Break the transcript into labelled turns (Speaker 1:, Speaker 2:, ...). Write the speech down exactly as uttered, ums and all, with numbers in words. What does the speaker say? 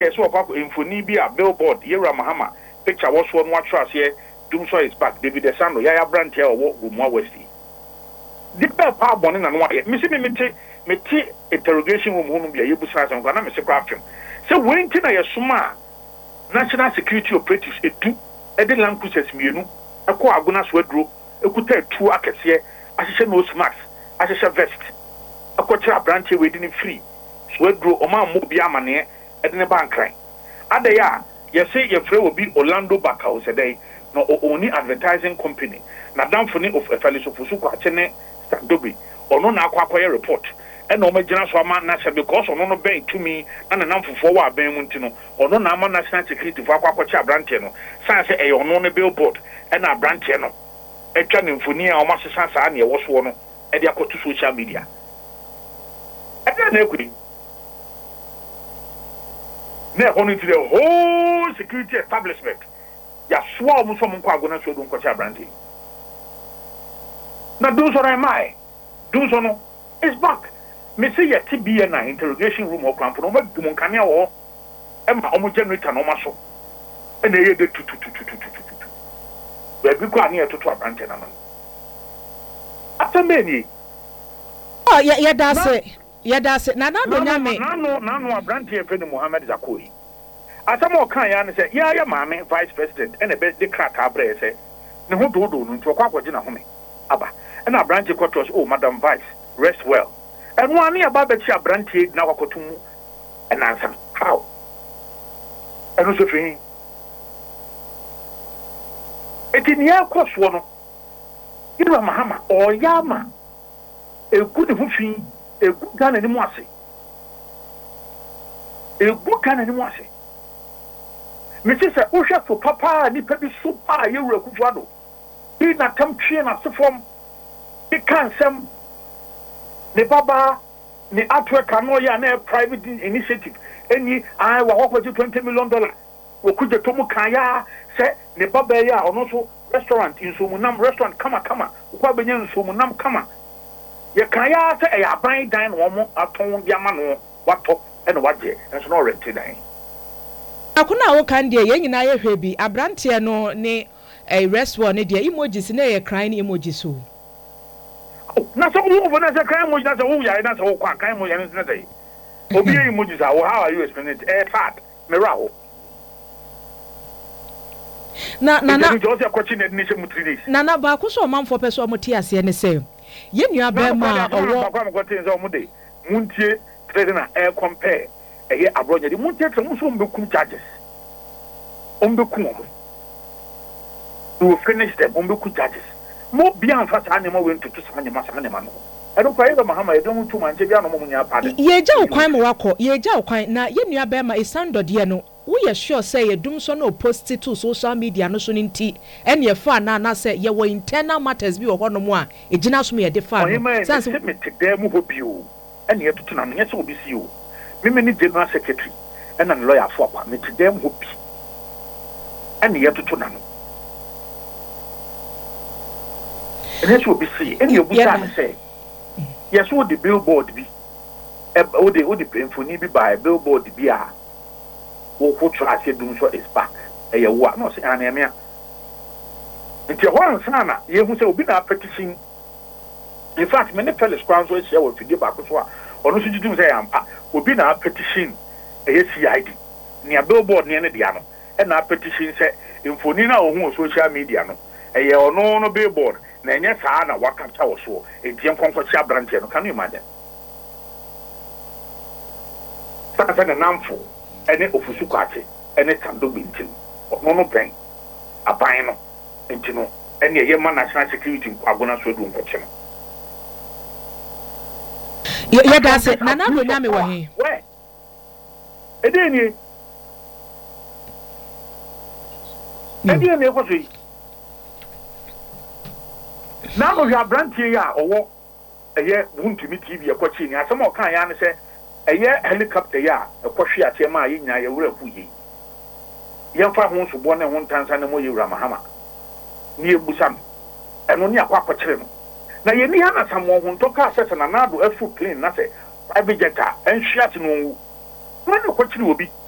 Speaker 1: yes wo kwa infoni bi a billboard Yera Mahama picture was one what trust here Dumso is back David Desando ya ya brand here wo Gumwa West the bell pa bone na no aye me se me meti meti interrogation room hunu bia yebusa asem kwa na me se kwa afem se wenti na yesoma national security operatives etu e de land cruisers mienu e ko agona so aduro ekuta etu akese ahihye nose mask ahihye vest e ko kira brand here we di ni free so aduro o ma mo bia amane e de ne bankran ade ya yesi ye frɛ obi Orlando Bakau sedai no oni advertising company na damfo ni of efaliso fusu kwa chene Dobi ono na akwa akwa report e na o magina so ama na se because ono no ben tumi na na namfofo wa ben mu ntino ono na ama national security fo akwa akwa cha branch no san se e ono no billboard e na branch no e twa ne mfoni a o ma sesa sa na e wo so no e de akoto social media e de na ekudi na ono into the whole security establishment ya swa o mo so mo kwa agona so do nko cha branch na do so mai do so no is back me say ya T B N na interrogation room o kwan for no ma dum kan ya wo e ma o mo generator no ma so e na ye de tu tu tu tu tu tu we bi kwa ni e toto abante na no atambe ni
Speaker 2: oh ya ya da se ya da se na na do nya me
Speaker 1: na no na no abante e fe ni Mohammed Zakoi asamo kan ya ne say ya ya maame vice president e na be de crack abre say ne ho do do no nti okwa akwaje na home aba and a branch quarters oh Madam Vice rest well and one near Babachi a branch now kotum and answer how and also free it in your course one you are Mahama or Yama a good huffy a good gun and mossy a good gun and mossy Missus Usha for Papa ni pebi super you were good he not come train us from the cansem the baba the artwork canoya and a private initiative any I will offer you twenty million dollars we could the tomu kaya say the baba ya or also restaurant in Sumunam restaurant kama kama kwa benye Sumunam kama ye kaya say a buy dine one more aton yamano what top and what je and so no rented dine
Speaker 2: akuna wo kan de ye nyina ye hwebi abrante no ne a restaurant ne de emojis na ye crying emojis so
Speaker 1: na so wo na say crying emojis na so wo ya na so wo kwa crying emojis na say obi emojis how are you explaining it eh fat me rawo
Speaker 2: na na na
Speaker 1: na
Speaker 2: na ba ko so manfo peso omoti ase ne say ye nua ba ma owo
Speaker 1: kwa ko tin so omude muntie trade na air compare eye abronya di muntie tre muso mbekum charges ombekum omo we finish them ombekum charges mo bia anfa sa ne mo we ntutu sa ne ma sa ne ma no e do kwa ye Mahama e do mutu manje bia no mo nya pa de
Speaker 2: ye ja okwan mo wakọ ye ja okwan na ye nua ba ma isando de no we are sure say ye dum so no post to social media no so nti ene ye fa na na say ye wo internal matters bi wo hono mo a e gina so me ye de fa no
Speaker 1: sense me te dem ho bi o ene ye tutu na no ye se obi si o me me ni general secretary ene na lawyer for kwa me te dem ho bi ene ye tutu na no ene se obi si ene ye buta na say yes wo the billboard bi e wo the wo the infoni bi by billboard bi a wo ko try say dum so is back e ye wo no say ana me nti ho ansa na ye hu say obi na petition in fact many fellows crown so share wo fidie ba ko so a ono so didum say am obi na petition e ye C I D ni a billboard ne ne dia no e na petition say infoni na wo hu social media no e ye ono no billboard na enye saa na waka cha wo so e die nkonko cha branch no can you imagine sasa na namfo ene ofusu kwache ene tando bintin no no ben aban no ntino ene ye ma national security agona so du nkoche no
Speaker 2: ye ye da se na na do nyame wo he
Speaker 1: we ede ni ede ni ko so yi na no ya branch ya owo eye wuntumi T V ekwachi ni asem o kan ya ne se eye helicopter ya ekwohwe ate ma ye nya ye wura hu yi ye fa ho so bo ne ho ntansa ne mo Yera Mahama ni ebusam eno ni akwa akwakyere no na ye ni ha na samo ho ntoka asese na nado afu plane na se private jet enhwe ate no wu na ne kwakyere obi